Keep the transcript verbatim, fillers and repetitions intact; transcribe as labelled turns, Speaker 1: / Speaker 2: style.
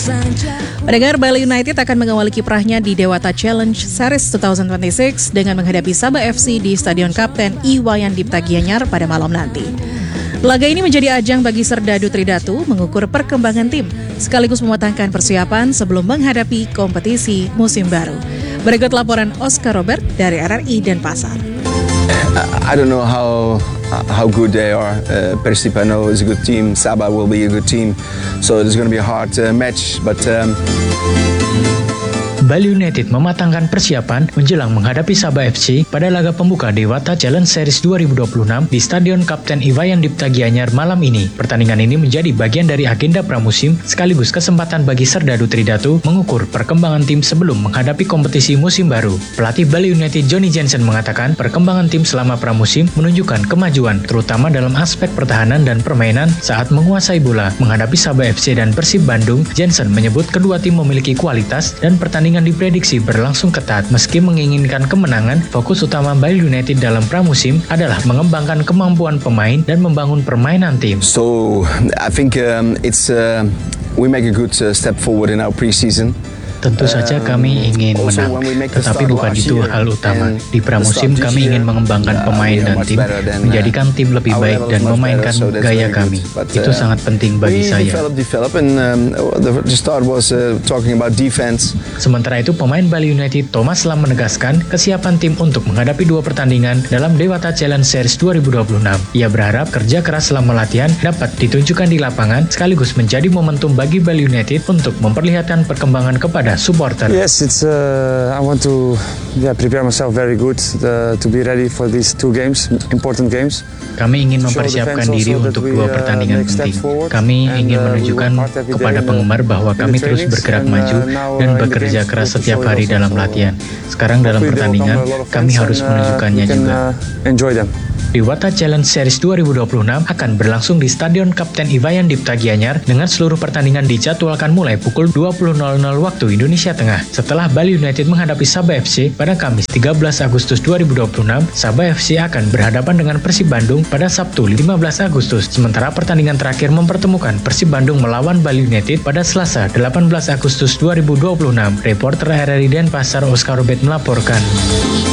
Speaker 1: Pendengar, Bali United akan mengawali kiprahnya di Dewata Challenge Series dua ribu dua puluh enam dengan menghadapi Sabah F C di Stadion Kapten Iwayan Dipta Gianyar pada malam nanti. Laga ini menjadi ajang bagi Serdadu Tridatu mengukur perkembangan tim, sekaligus mematangkan persiapan sebelum menghadapi kompetisi musim baru. Berikut laporan Oscar Robert dari R R I Denpasar.
Speaker 2: I don't know how how good they are. Uh, Persib I know is a good team. Sabah will be a good team. So it's going to be a hard uh, match. But um...
Speaker 3: Bali United mematangkan persiapan menjelang menghadapi Sabah F C pada laga pembuka Dewata Challenge Series dua ribu dua puluh enam di Stadion Kapten Iwayan Dipta Gianyar malam ini. Pertandingan ini menjadi bagian dari agenda pramusim sekaligus kesempatan bagi Serdadu Tridatu mengukur perkembangan tim sebelum menghadapi kompetisi musim baru. Pelatih Bali United Johnny Jensen mengatakan perkembangan tim selama pramusim menunjukkan kemajuan terutama dalam aspek pertahanan dan permainan saat menguasai bola. Menghadapi Sabah F C dan Persib Bandung, Jensen menyebut kedua tim memiliki kualitas dan pertandingan diprediksi berlangsung ketat. Meski menginginkan kemenangan, fokus utama Bali United dalam pramusim adalah mengembangkan kemampuan pemain dan membangun permainan tim.
Speaker 2: So, I think um, it's uh, we make a good uh, step forward in our pre-season.
Speaker 3: Tentu saja kami ingin menang, tetapi bukan itu hal utama. Di pramusim kami ingin mengembangkan pemain dan tim, menjadikan tim lebih baik dan memainkan gaya kami. Itu sangat penting bagi saya. Sementara itu, pemain Bali United Thomas Lam menegaskan kesiapan tim untuk menghadapi dua pertandingan dalam Dewata Challenge Series dua ribu dua puluh enam. Ia berharap kerja keras selama latihan dapat ditunjukkan di lapangan sekaligus menjadi momentum bagi Bali United untuk memperlihatkan perkembangan kepada supporter.
Speaker 4: Yes, it's. Uh, I want to yeah, prepare myself very good uh, to be ready for these two games, important games.
Speaker 3: Kami ingin mempersiapkan diri untuk dua pertandingan penting. Kami ingin menunjukkan kepada penggemar bahwa kami terus bergerak maju dan bekerja keras setiap hari dalam latihan. Sekarang dalam pertandingan, kami harus menunjukkannya juga.
Speaker 4: Enjoy them.
Speaker 3: Dewata Challenge Series dua ribu dua puluh enam akan berlangsung di Stadion Kapten Iwayan Dipta Gianyar dengan seluruh pertandingan dijadwalkan mulai pukul dua puluh nol nol waktu Indonesia Tengah. Setelah Bali United menghadapi Sabah F C pada Kamis tiga belas Agustus dua ribu dua puluh enam, Sabah F C akan berhadapan dengan Persib Bandung pada Sabtu lima belas Agustus. Sementara pertandingan terakhir mempertemukan Persib Bandung melawan Bali United pada Selasa delapan belas Agustus dua ribu dua puluh enam. Reporter R R I Denpasar Oscar Robert melaporkan.